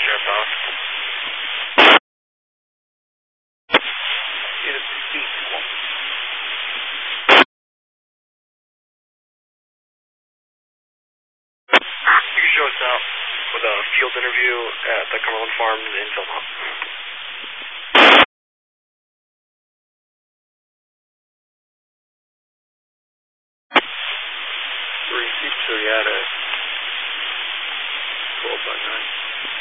Sheriff's House. It is equal. You can show us out with a field interview at the Cumberland Farms in Philmont. Receipt, so you had a 12 by 9.